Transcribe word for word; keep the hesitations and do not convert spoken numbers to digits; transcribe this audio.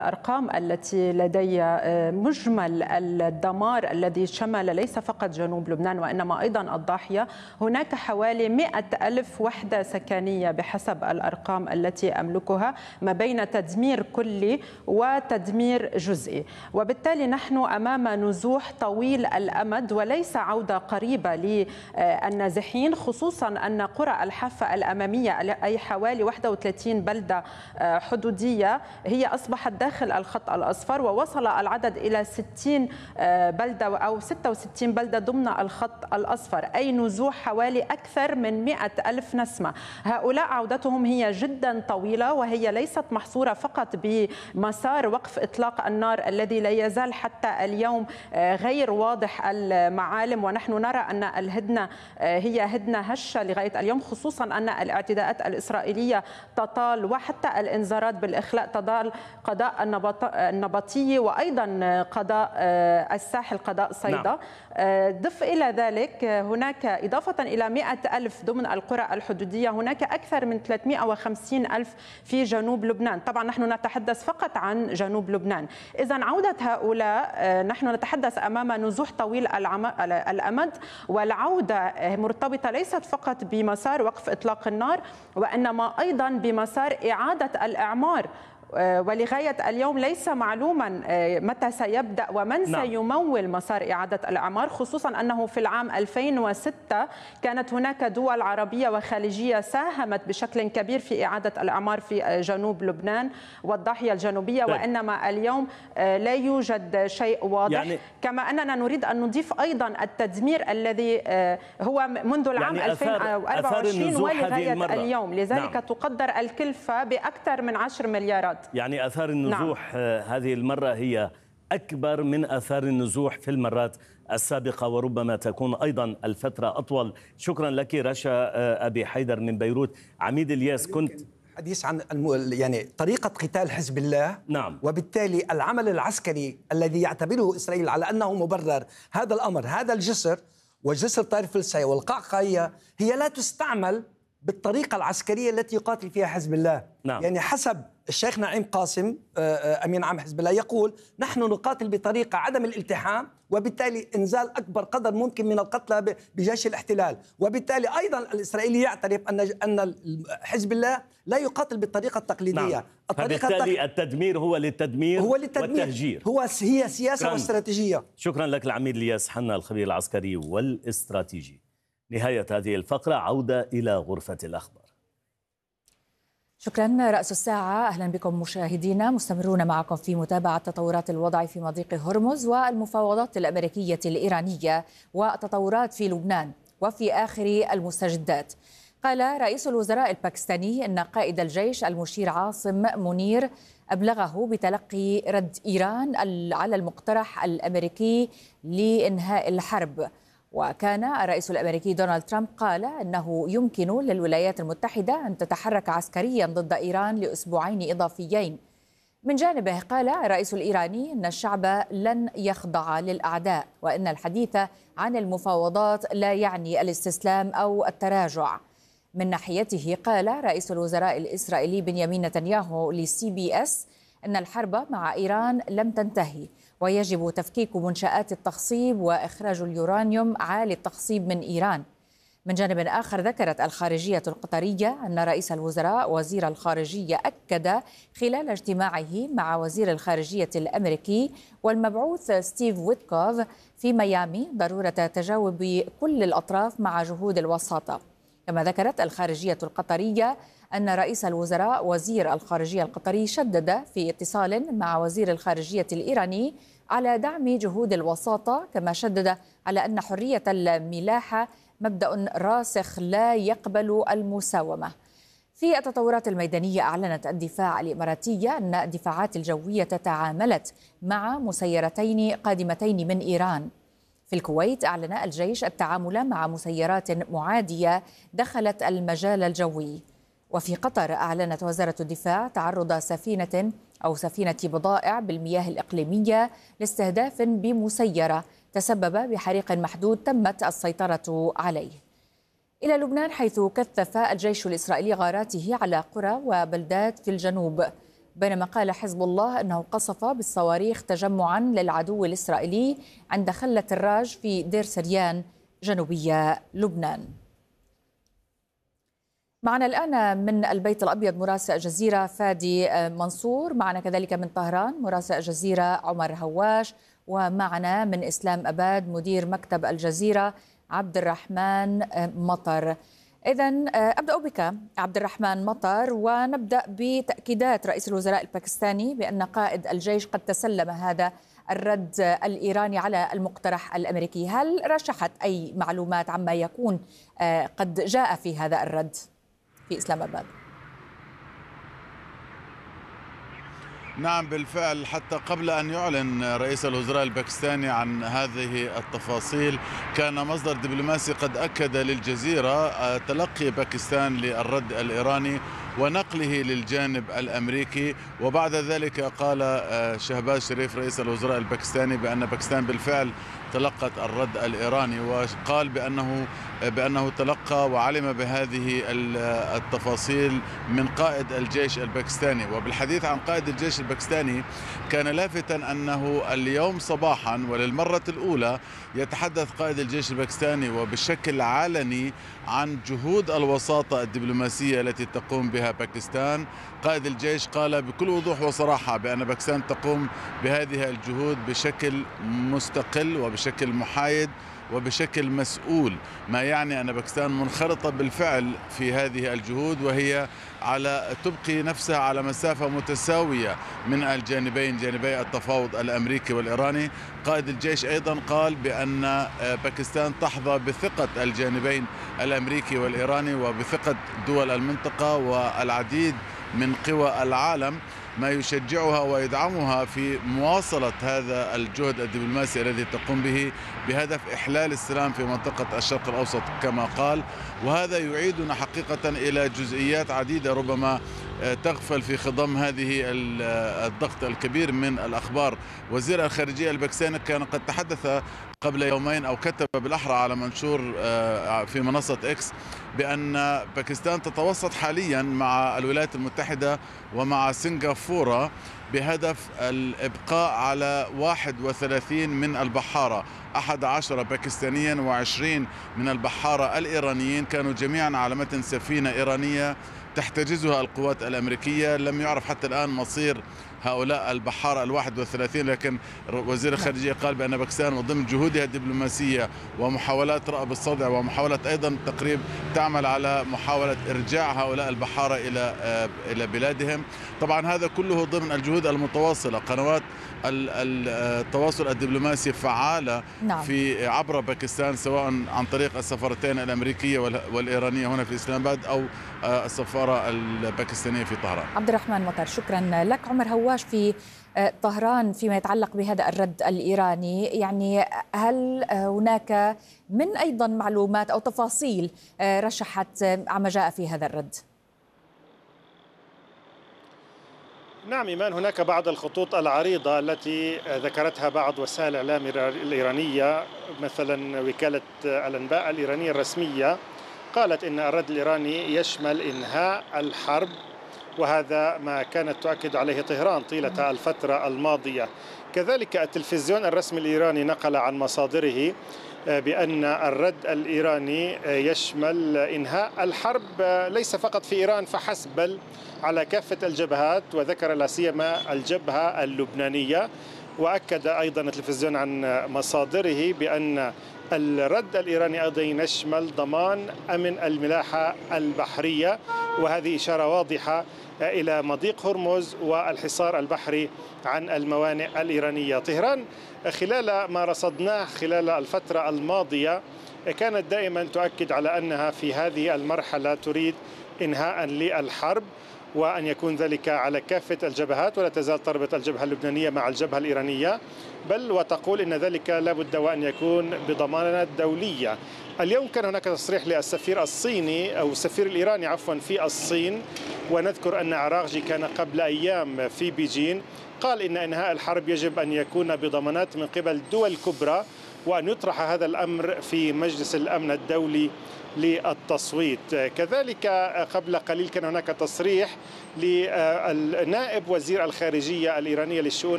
الأرقام التي لدي مجمل الدمار الذي شمل ليس فقط جنوب لبنان وإنما أيضا الضاحية. هناك حوالي مئة ألف وحدة سكنية بحسب الأرقام التي أملكها، ما بين تدمير كلي وتدمير جزئي، وبالتالي نحن أمام نزوح طويل الأمد وليس عودة قريبة للنازحين، خصوصا أن قرى الحافة الأمامية أي حوالي واحد وثلاثين بلدة حدودية هي أصبحت داخل داخل الخط الأصفر، ووصل العدد إلى ستين بلدة أو ستة وستين بلدة ضمن الخط الأصفر، أي نزوح حوالي أكثر من مئة ألف نسمة. هؤلاء عودتهم هي جدا طويلة، وهي ليست محصورة فقط بمسار وقف إطلاق النار الذي لا يزال حتى اليوم غير واضح المعالم، ونحن نرى أن الهدنة هي هدنة هشة لغاية اليوم، خصوصا أن الاعتداءات الإسرائيلية تطال وحتى الإنذارات بالإخلاء تطال قضاء النبطية وأيضا قضاء الساحل قضاء صيدا. ضف إلى ذلك هناك إضافة إلى مئة ألف ضمن القرى الحدودية هناك أكثر من ثلاثمئة وخمسين ألف في جنوب لبنان. طبعا نحن نتحدث فقط عن جنوب لبنان. إذن عودة هؤلاء نحن نتحدث أمام نزوح طويل الأمد، والعودة مرتبطة ليست فقط بمسار وقف إطلاق النار وإنما أيضا بمسار إعادة الإعمار، ولغاية اليوم ليس معلوما متى سيبدأ ومن نعم. سيمول مسار إعادة الإعمار، خصوصا أنه في العام ألفين وستة كانت هناك دول عربية وخليجية ساهمت بشكل كبير في إعادة الإعمار في جنوب لبنان والضاحية الجنوبية، طيب. وإنما اليوم لا يوجد شيء واضح، يعني كما أننا نريد أن نضيف أيضا التدمير الذي هو منذ العام يعني ألفين وأربعة وعشرين ولغاية اليوم، لذلك نعم. تقدر الكلفة بأكثر من عشرة مليارات. يعني آثار النزوح نعم. هذه المرة هي أكبر من آثار النزوح في المرات السابقة، وربما تكون أيضا الفترة أطول. شكرا لك رشا أبي حيدر من بيروت. عميد الياس، كنت حديث عن الم... يعني طريقة قتال حزب الله، نعم. وبالتالي العمل العسكري الذي يعتبره إسرائيل على أنه مبرر، هذا الأمر، هذا الجسر وجسر طائر فلسطين والقعقاعية هي لا تستعمل بالطريقة العسكرية التي يقاتل فيها حزب الله. نعم. يعني حسب الشيخ نعيم قاسم أمين عام حزب الله يقول نحن نقاتل بطريقة عدم الالتحام، وبالتالي إنزال أكبر قدر ممكن من القتلى بجيش الاحتلال، وبالتالي أيضا الإسرائيلي يعترف أن أن حزب الله لا يقاتل بالطريقة التقليدية. نعم. الطريقة فبالتالي التق... التدمير هو للتدمير هو للتدمير والتهجير، هو هي سياسة شكراً. واستراتيجية. شكرا لك العميد الياس حنا الخبير العسكري والاستراتيجي. نهاية هذه الفقرة، عودة إلى غرفة الأخبار. شكرا. رأس الساعة، أهلا بكم مشاهدينا، مستمرون معكم في متابعة تطورات الوضع في مضيق هرمز والمفاوضات الأمريكية الإيرانية وتطورات في لبنان وفي آخر المستجدات. قال رئيس الوزراء الباكستاني أن قائد الجيش المشير عاصم منير أبلغه بتلقي رد إيران على المقترح الأمريكي لإنهاء الحرب. وكان الرئيس الأمريكي دونالد ترامب قال أنه يمكن للولايات المتحدة أن تتحرك عسكريا ضد إيران لأسبوعين إضافيين. من جانبه قال الرئيس الإيراني أن الشعب لن يخضع للأعداء، وأن الحديث عن المفاوضات لا يعني الاستسلام أو التراجع. من ناحيته قال رئيس الوزراء الإسرائيلي بنيامين نتنياهو لسي بي اس أن الحرب مع إيران لم تنتهي، ويجب تفكيك منشآت التخصيب وإخراج اليورانيوم عالي التخصيب من إيران. من جانب آخر ذكرت الخارجية القطرية أن رئيس الوزراء وزير الخارجية أكد خلال اجتماعه مع وزير الخارجية الأمريكي والمبعوث ستيف ويتكوف في ميامي ضرورة تجاوب كل الأطراف مع جهود الوساطة. كما ذكرت الخارجية القطرية أن رئيس الوزراء وزير الخارجية القطري شدد في اتصال مع وزير الخارجية الإيراني على دعم جهود الوساطة، كما شدد على أن حرية الملاحة مبدأ راسخ لا يقبل المساومة. في التطورات الميدانية، أعلنت الدفاع الإماراتية أن الدفاعات الجوية تعاملت مع مسيرتين قادمتين من إيران. في الكويت أعلن الجيش التعامل مع مسيرات معادية دخلت المجال الجوي. وفي قطر أعلنت وزارة الدفاع تعرض سفينة أو سفينة بضائع بالمياه الإقليمية لاستهداف بمسيرة تسبب بحريق محدود تمت السيطرة عليه. إلى لبنان، حيث كثف الجيش الإسرائيلي غاراته على قرى وبلدات في الجنوب. بينما قال حزب الله أنه قصف بالصواريخ تجمعا للعدو الإسرائيلي عند خلة الراج في دير سريان جنوبي لبنان. معنا الآن من البيت الأبيض مراسل الجزيرة فادي منصور، معنا كذلك من طهران مراسل الجزيرة عمر هواش، ومعنا من إسلام أباد مدير مكتب الجزيرة عبد الرحمن مطر. إذن أبدأ بك عبد الرحمن مطر، ونبدأ بتأكيدات رئيس الوزراء الباكستاني بأن قائد الجيش قد تسلم هذا الرد الإيراني على المقترح الأمريكي. هل رشحت أي معلومات عما يكون قد جاء في هذا الرد في إسلام أباد؟ نعم بالفعل، حتى قبل أن يعلن رئيس الوزراء الباكستاني عن هذه التفاصيل كان مصدر دبلوماسي قد أكد للجزيرة تلقي باكستان للرد الإيراني ونقله للجانب الأمريكي. وبعد ذلك قال شهباز شريف رئيس الوزراء الباكستاني بأن باكستان بالفعل تلقت الرد الإيراني، وقال بأنه بأنه تلقى وعلم بهذه التفاصيل من قائد الجيش الباكستاني. وبالحديث عن قائد الجيش الباكستاني كان لافتا أنه اليوم صباحا وللمرة الأولى يتحدث قائد الجيش الباكستاني وبشكل علني عن جهود الوساطة الدبلوماسية التي تقوم بها باكستان. قائد الجيش قال بكل وضوح وصراحة بأن باكستان تقوم بهذه الجهود بشكل مستقل وبشكل محايد وبشكل مسؤول، ما يعني أن باكستان منخرطة بالفعل في هذه الجهود، وهي على تبقي نفسها على مسافة متساوية من الجانبين، جانبي التفاوض الأمريكي والإيراني. قائد الجيش أيضا قال بأن باكستان تحظى بثقة الجانبين الأمريكي والإيراني وبثقة دول المنطقة والعديد من قوى العالم، ما يشجعها ويدعمها في مواصلة هذا الجهد الدبلوماسي الذي تقوم به بهدف إحلال السلام في منطقة الشرق الأوسط كما قال. وهذا يعيدنا حقيقة إلى جزئيات عديدة ربما تغفل في خضم هذه الضغط الكبير من الأخبار. وزير الخارجية الباكستاني كان قد تحدث قبل يومين أو كتب بالأحرى على منشور في منصة إكس بأن باكستان تتوسط حاليا مع الولايات المتحدة ومع سنغافورة بهدف الإبقاء على واحد وثلاثين من البحارة، أحد عشر باكستانيا وعشرين من البحارة الإيرانيين كانوا جميعا على متن سفينة إيرانية تحتجزها القوات الأمريكية. لم يعرف حتى الآن مصير هؤلاء البحارة الواحد والثلاثين، لكن وزير الخارجية قال بأن باكستان وضمن جهودها الدبلوماسية ومحاولات رأب الصدع ومحاولة أيضا تقريب تعمل على محاولة إرجاع هؤلاء البحارة إلى إلى بلادهم. طبعا هذا كله ضمن الجهود المتواصلة. قنوات التواصل الدبلوماسي فعالة نعم. في عبر باكستان سواء عن طريق السفارتين الأمريكية والإيرانية هنا في إسلام آباد أو السفارة الباكستانية في طهران. عبد الرحمن مطر، شكرا لك. عمر هواش في طهران، فيما يتعلق بهذا الرد الإيراني، يعني هل هناك من أيضا معلومات أو تفاصيل رشحت عما جاء في هذا الرد؟ نعم إيمان، هناك بعض الخطوط العريضة التي ذكرتها بعض وسائل الإعلام الإيرانية، مثلا وكالة الأنباء الإيرانية الرسمية قالت إن الرد الإيراني يشمل إنهاء الحرب، وهذا ما كانت تؤكد عليه طهران طيلة الفترة الماضية. كذلك التلفزيون الرسمي الإيراني نقل عن مصادره بأن الرد الإيراني يشمل إنهاء الحرب ليس فقط في إيران فحسب بل على كافة الجبهات، وذكر لا سيما الجبهة اللبنانية. وأكد أيضا التلفزيون عن مصادره بأن الرد الإيراني أيضا يشمل ضمان أمن الملاحة البحرية، وهذه إشارة واضحة إلى مضيق هرمز والحصار البحري عن الموانئ الإيرانية. طهران خلال ما رصدناه خلال الفترة الماضية كانت دائما تؤكد على أنها في هذه المرحلة تريد إنهاء للحرب، وأن يكون ذلك على كافة الجبهات، ولا تزال تربط الجبهة اللبنانية مع الجبهة الإيرانية، بل وتقول إن ذلك لابد وأن يكون بضمانات دولية. اليوم كان هناك تصريح للسفير الصيني أو السفير الإيراني عفوا في الصين، ونذكر أن عراغجي كان قبل أيام في بيجين قال إن إنهاء الحرب يجب أن يكون بضمانات من قبل دول كبرى، وأن يطرح هذا الأمر في مجلس الأمن الدولي للتصويت. كذلك قبل قليل كان هناك تصريح للنائب وزير الخارجية الإيرانية للشؤون